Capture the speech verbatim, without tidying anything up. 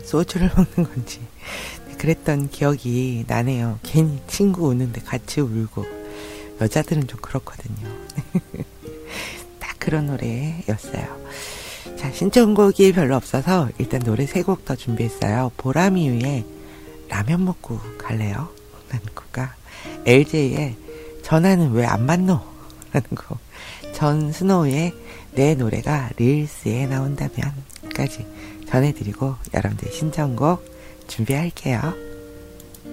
소주를 먹는 건지 그랬던 기억이 나네요. 괜히 친구 우는데 같이 울고. 여자들은 좀 그렇거든요. 딱 그런 노래였어요. 자, 신청곡이 별로 없어서 일단 노래 세 곡 더 준비했어요. 보람이유의 라면 먹고 갈래요? 라는 거가, 엘제이의 전화는 왜 안 받노? 라는 거, 전스노우의 내 노래가 릴스에 나온다면 까지 전해드리고 여러분들 신청곡 준비할게요.